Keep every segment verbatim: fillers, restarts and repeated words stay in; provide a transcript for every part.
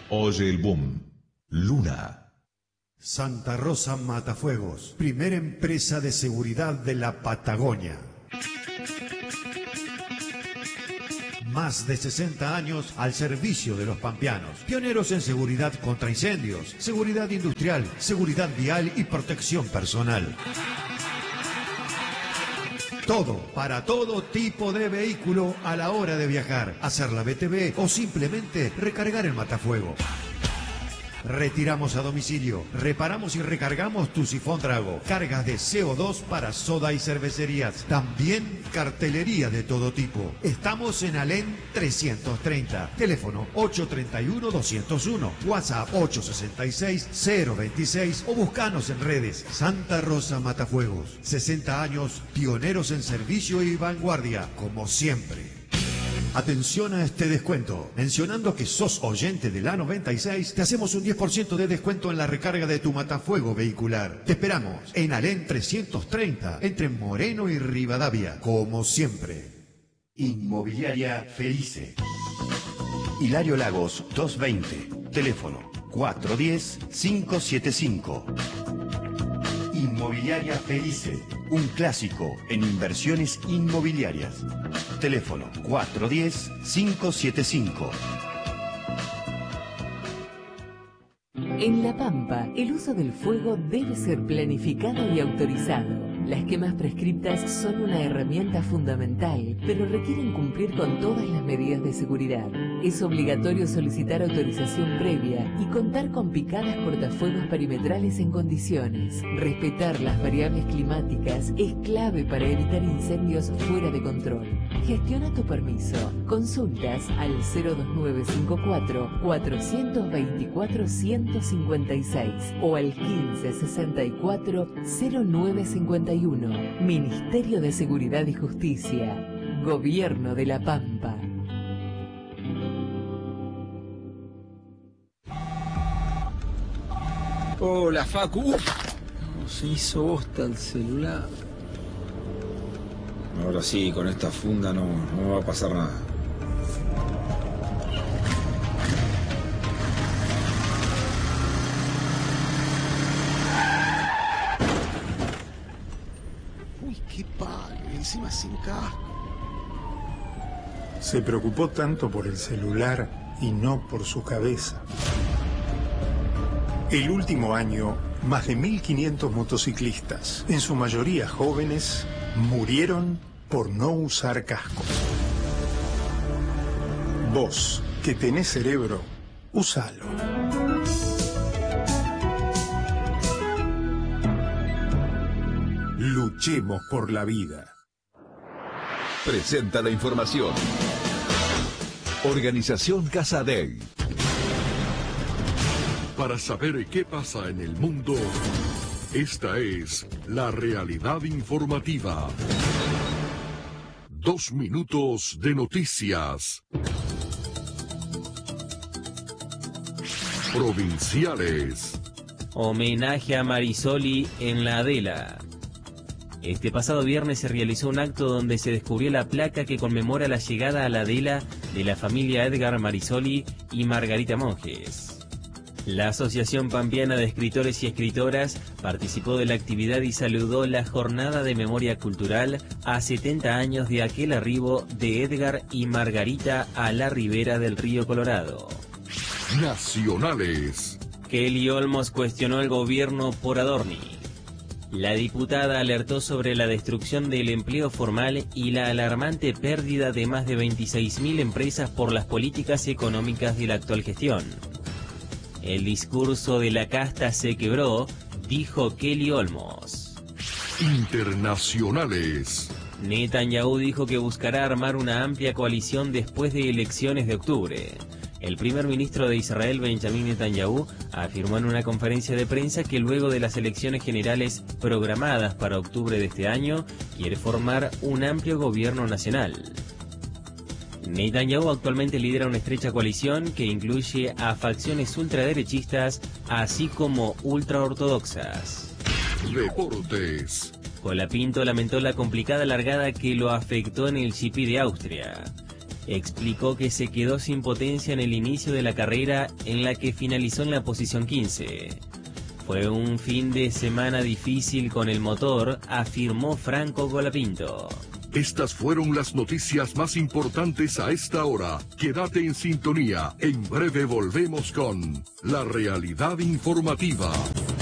Oye el boom. Luna. Santa Rosa Matafuegos, primera empresa de seguridad de la Patagonia. Más de sesenta años al servicio de los pampeanos. Pioneros en seguridad contra incendios, seguridad industrial, seguridad vial y protección personal. Todo, para todo tipo de vehículo a la hora de viajar, hacer la B T V o simplemente recargar el matafuego. Retiramos a domicilio, reparamos y recargamos tu sifón Drago, cargas de C O dos para soda y cervecerías, también cartelería de todo tipo. Estamos en Alén trescientos treinta, teléfono ocho tres uno, dos cero uno, WhatsApp ocho seis seis, cero veintiséis o buscanos en redes. Santa Rosa Matafuegos, sesenta años, pioneros en servicio y vanguardia, como siempre. Atención a este descuento. Mencionando que sos oyente de la noventa y seis, te hacemos un diez por ciento de descuento en la recarga de tu matafuego vehicular. Te esperamos en Alén trescientos treinta, entre Moreno y Rivadavia, como siempre. Inmobiliaria Felice. Hilario Lagos doscientos veinte, teléfono cuatro uno cero, cinco siete cinco. Inmobiliaria Felice, un clásico en inversiones inmobiliarias. Teléfono cuatro uno cero, cinco siete cinco. En La Pampa, el uso del fuego debe ser planificado y autorizado. Las quemas prescriptas son una herramienta fundamental, pero requieren cumplir con todas las medidas de seguridad. Es obligatorio solicitar autorización previa y contar con picadas cortafuegos perimetrales en condiciones. Respetar las variables climáticas es clave para evitar incendios fuera de control. Gestiona tu permiso. Consultas al cero dos nueve cinco cuatro, cuatro dos cuatro, uno cinco seis o al quince sesenta y cuatro, cero nueve cincuenta y uno. Ministerio de Seguridad y Justicia. Gobierno de La Pampa. Hola, Facu. Uf, no, se hizo bosta el celular. Ahora sí, con esta funda no, no me va a pasar nada. Uy, qué palo, encima sin casco. Se preocupó tanto por el celular y no por su cabeza. El último año, más de mil quinientos motociclistas, en su mayoría jóvenes, murieron por no usar casco. Vos, que tenés cerebro, úsalo. Luchemos por la vida. Presenta la información. Organización Casadei. Para saber qué pasa en el mundo, esta es la realidad informativa. Dos minutos de noticias. Provinciales. Homenaje a Marisoli en la Adela. Este pasado viernes se realizó un acto donde se descubrió la placa que conmemora la llegada a la Adela de la familia Edgar Marisoli y Margarita Monjes. La Asociación Pampeana de Escritores y Escritoras participó de la actividad y saludó la Jornada de Memoria Cultural a setenta años de aquel arribo de Edgar y Margarita a la ribera del río Colorado. Nacionales. Kelly Olmos cuestionó al gobierno por Adorni. La diputada alertó sobre la destrucción del empleo formal y la alarmante pérdida de más de veintiséis mil empresas por las políticas económicas de la actual gestión. El discurso de la casta se quebró, dijo Kelly Olmos. Internacionales. Netanyahu dijo que buscará armar una amplia coalición después de elecciones de octubre. El primer ministro de Israel, Benjamin Netanyahu, afirmó en una conferencia de prensa que luego de las elecciones generales programadas para octubre de este año, quiere formar un amplio gobierno nacional. Netanyahu actualmente lidera una estrecha coalición que incluye a facciones ultraderechistas, así como ultraortodoxas. Deportes. Colapinto lamentó la complicada largada que lo afectó en el G P de Austria. explicó que se quedó sin potencia en el inicio de la carrera, en la que finalizó en la posición quince. Fue un fin de semana difícil con el motor, afirmó Franco Colapinto. Estas fueron las noticias más importantes a esta hora. Quédate en sintonía. En breve volvemos con La Realidad Informativa.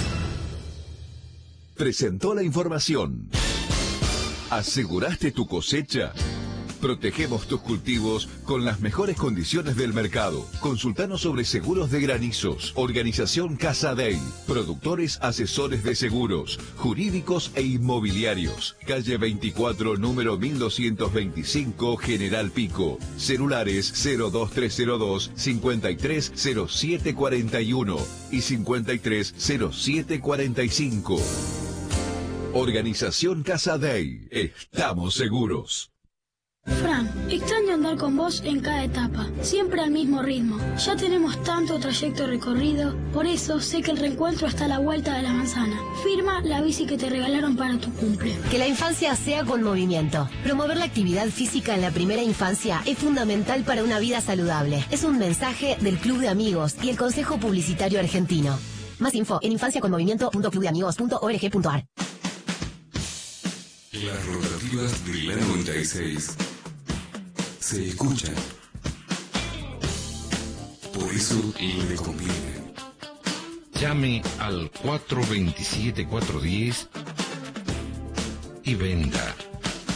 Presentó la información. ¿Aseguraste tu cosecha? Protegemos tus cultivos con las mejores condiciones del mercado. Consultanos sobre seguros de granizos. Organización Casadei. Productores asesores de seguros, jurídicos e inmobiliarios. Calle veinticuatro, número mil doscientos veinticinco, General Pico. Celulares cero dos tres cero dos, cincuenta y tres cero siete cuarenta y uno y cincuenta y tres cero siete cuarenta y cinco. Organización Casadei. Estamos seguros. Fran, extraño andar con vos en cada etapa, siempre al mismo ritmo. Ya tenemos tanto trayecto recorrido, por eso sé que el reencuentro está a la vuelta de la manzana. Firma la bici que te regalaron para tu cumple. Que la infancia sea con movimiento. Promover la actividad física en la primera infancia es fundamental para una vida saludable. Es un mensaje del Club de Amigos y el Consejo Publicitario Argentino. Más info en infancia con movimiento punto club de amigos punto org punto ar. Las rotativas de la noventa y seis se escuchan. Por eso le conviene. Llame al cuatro dos siete, cuatro uno cero y venda.